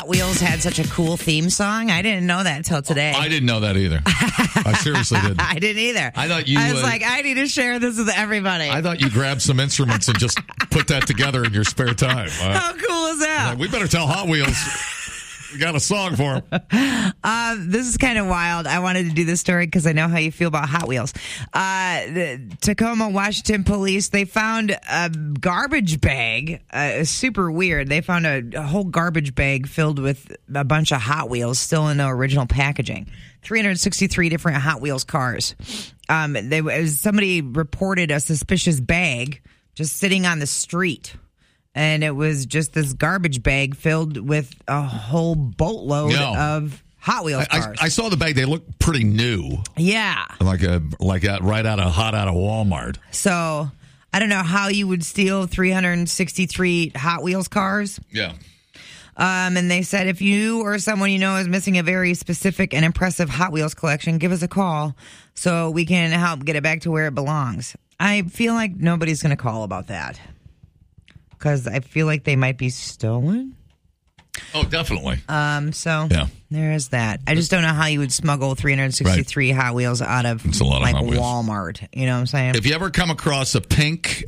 Wheels had such a cool theme song? I didn't know that until today. I didn't know that either. I seriously didn't. I didn't either. I thought you. I was like, I need to share this with everybody. I thought you grabbed some instruments and just put that together in your spare time. How cool is that? We better tell Hot Wheels. We got a song for him. This is kind of wild. I wanted to do this story because I know how you feel about Hot Wheels. The Tacoma, Washington police, they found a garbage bag. Super weird. They found a whole garbage bag filled with a bunch of Hot Wheels still in the original packaging. 363 different Hot Wheels cars. Somebody reported a suspicious bag just sitting on the street. And it was just this garbage bag filled with a whole boatload of Hot Wheels cars. I saw the bag. They look pretty new. Yeah. Like right out of Walmart. So I don't know how you would steal 363 Hot Wheels cars. Yeah. And they said if you or someone you know is missing a very specific and impressive Hot Wheels collection, give us a call so we can help get it back to where it belongs. I feel like nobody's going to call about that. Because I feel like they might be stolen. Oh, definitely. So there is that. I just don't know how you would smuggle 363 Hot Wheels out of like Walmart. You know what I'm saying? If you ever come across a pink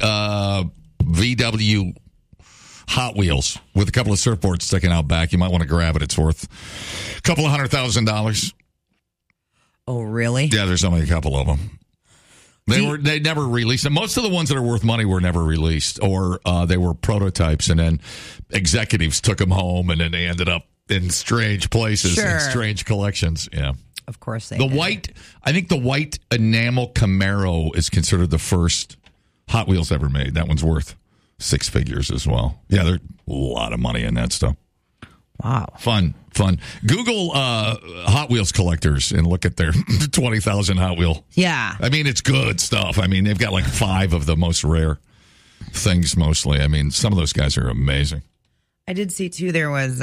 VW Hot Wheels with a couple of surfboards sticking out back, you might want to grab it. It's worth a couple of $100,000. Oh, really? Yeah, there's only a couple of them. They never released them. Most of the ones that are worth money were never released, or they were prototypes, and then executives took them home, and then they ended up in strange places and strange collections. Yeah, of course they. I think the white enamel Camaro is considered the first Hot Wheels ever made. That one's worth six figures as well. Yeah, there's a lot of money in that stuff. Wow. Fun. Google Hot Wheels collectors and look at their 20,000 Hot Wheel. Yeah. I mean, it's good stuff. I mean, they've got like 5 of the most rare things mostly. I mean, some of those guys are amazing. I did see, too, there was,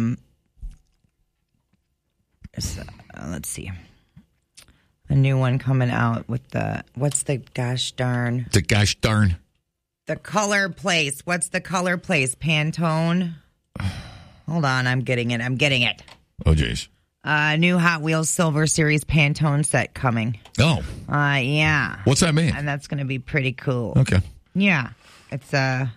let's see, a new one coming out with what's the gosh darn? The gosh darn. The color place. What's the color place? Pantone? Hold on, I'm getting it. Oh, jeez. New Hot Wheels Silver Series Pantone set coming. Oh. Yeah. What's that mean? And that's going to be pretty cool. Okay. Yeah. It's, it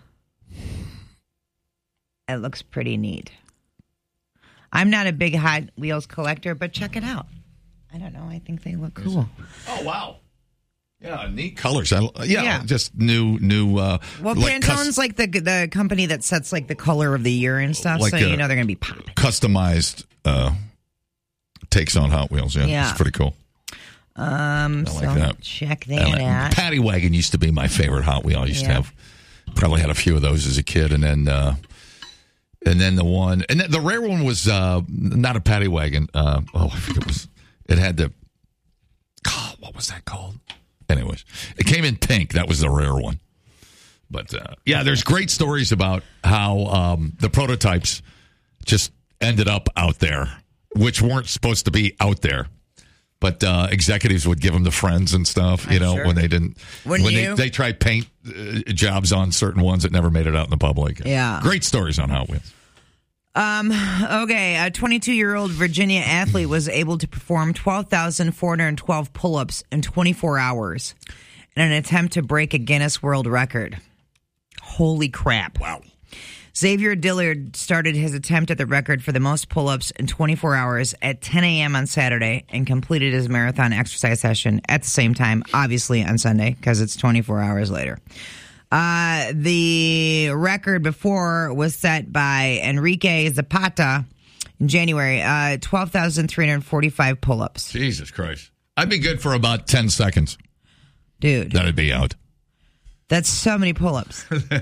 looks pretty neat. I'm not a big Hot Wheels collector, but check it out. I don't know. I think they look cool. Oh, wow. Yeah, neat colors. Just new. Well, Pantone's like the company that sets like the color of the year and stuff, like so you know they're going to be popping. Customized takes on Hot Wheels. Yeah, it's pretty cool. I like that. Check that out. Paddy Wagon used to be my favorite Hot Wheel. I used to have, probably had a few of those as a kid, and then the one, and the rare one was not a Paddy Wagon. I forget it had the. Oh, what was that called? Anyways, it came in pink. That was the rare one. But, there's great stories about how the prototypes just ended up out there, which weren't supposed to be out there. But executives would give them to friends and stuff, when they didn't. They tried paint jobs on certain ones that never made it out in the public. Yeah. Great stories on Hot Wheels. Okay, a 22-year-old Virginia athlete was able to perform 12,412 pull-ups in 24 hours in an attempt to break a Guinness World Record. Holy crap. Wow. Xavier Dillard started his attempt at the record for the most pull-ups in 24 hours at 10 a.m. on Saturday and completed his marathon exercise session at the same time, obviously on Sunday, because it's 24 hours later. The record before was set by Enrique Zapata in January, 12,345 pull-ups. Jesus Christ. I'd be good for about 10 seconds. Dude. That'd be out. That's so many pull-ups.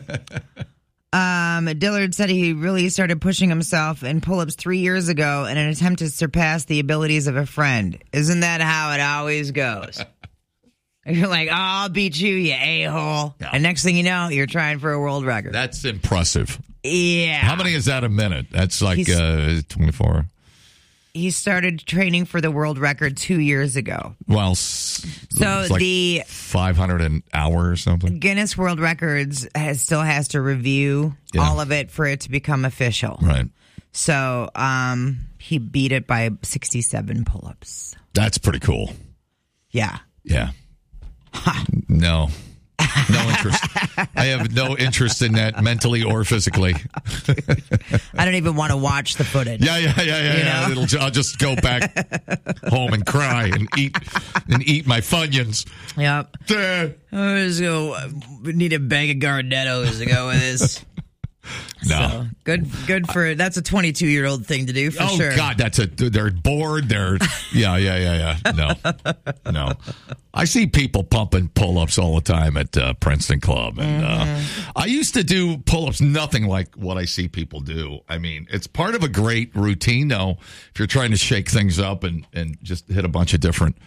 Dillard said he really started pushing himself in pull-ups 3 years ago in an attempt to surpass the abilities of a friend. Isn't that how it always goes? You're like, I'll beat you, you a-hole. Yeah. And next thing you know, you're trying for a world record. That's impressive. Yeah. How many is that a minute? That's like 24. He started training for the world record 2 years ago. Well, so like the 500 an hour or something. Guinness World Records still has to review all of it for it to become official. Right. So he beat it by 67 pull-ups. That's pretty cool. Yeah. Yeah. No interest. I have no interest in that mentally or physically. I don't even want to watch the footage. Yeah. You know? I'll just go back home and cry and eat my Funyuns. Yep. We need a bag of Gardettos to go with this. No. So, good for that's a 22-year-old thing to do for sure. Oh God, they're bored. Yeah. No. I see people pumping pull-ups all the time at Princeton Club, and I used to do pull-ups, nothing like what I see people do. I mean, it's part of a great routine, though. If you're trying to shake things up and just hit a bunch of different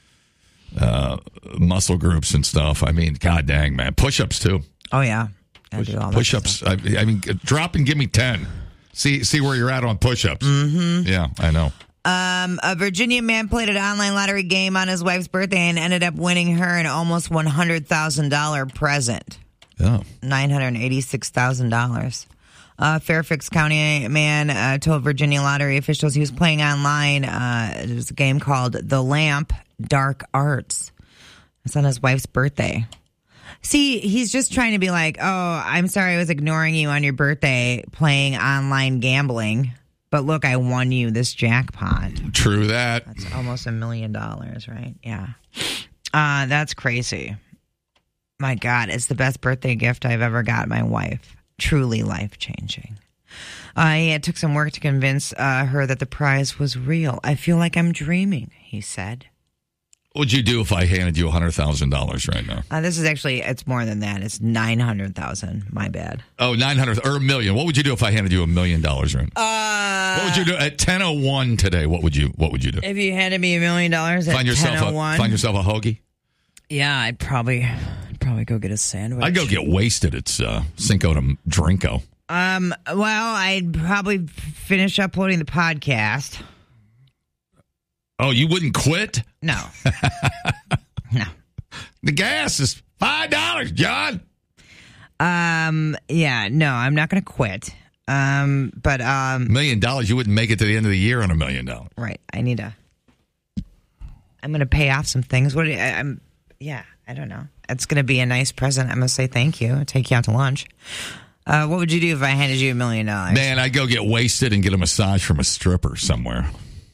muscle groups and stuff. I mean, God dang, man, push-ups too. Oh yeah. Push-ups. I mean, drop and give me 10. See where you're at on push-ups. Mm-hmm. Yeah, I know. A Virginia man played an online lottery game on his wife's birthday and ended up winning her an almost $100,000 present. Oh. $986,000. Fairfax County man told Virginia lottery officials he was playing online. It was a game called The Lamp Dark Arts. It's on his wife's birthday. See, he's just trying to be like, oh, I'm sorry I was ignoring you on your birthday playing online gambling. But look, I won you this jackpot. True that. That's almost $1 million, right? Yeah. That's crazy. My God, it's the best birthday gift I've ever got my wife. Truly life-changing. It took some work to convince her that the prize was real. I feel like I'm dreaming, he said. What would you do if I handed you $100,000 right now? This is actually, it's more than that. It's $900,000. My bad. Oh, 900 or $1 million. What would you do if I handed you $1 million right now? What would you do at 10:01 today? What would you do? If you handed me $1 million at 10:01. Find yourself a hoagie? Yeah, I'd probably go get a sandwich. I'd go get wasted at Cinco de Drinko. Well, I'd probably finish uploading the podcast. Oh, you wouldn't quit? No. No. The gas is $5, John. Yeah, no, I'm not going to quit. But $1 million, you wouldn't make it to the end of the year on $1 million. Right. I'm going to pay off some things. I don't know. It's going to be a nice present. I'm going to say thank you. I'll take you out to lunch. What would you do if I handed you $1 million? Man, I'd go get wasted and get a massage from a stripper somewhere.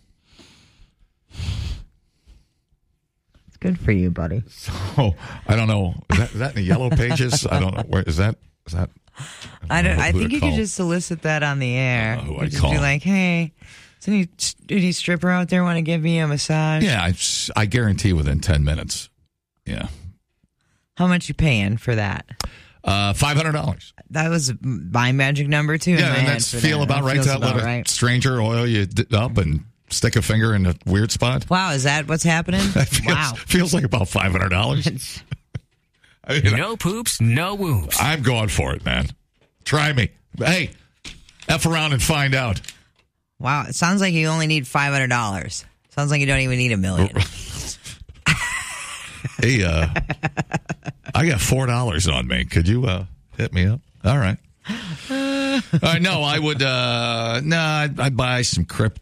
Good for you, buddy. So I don't know. Is that in the yellow pages? I don't know. Where is that? I think you could just solicit that on the air. Who you I'd just call. Be like, hey, is any stripper out there want to give me a massage? Yeah, I guarantee within 10 minutes. Yeah. How much you paying for that? $500. That was my magic number too. Yeah, and that's feel about right to let a stranger oil you up and stick a finger in a weird spot. Wow, is that what's happening? Feels like about $500. I mean, no poops, no whoops. I'm going for it, man. Try me. Hey, F around and find out. Wow, it sounds like you only need $500. Sounds like you don't even need $1 million. Hey, I got $4 on me. Could you hit me up? All right. No, I would. I'd buy some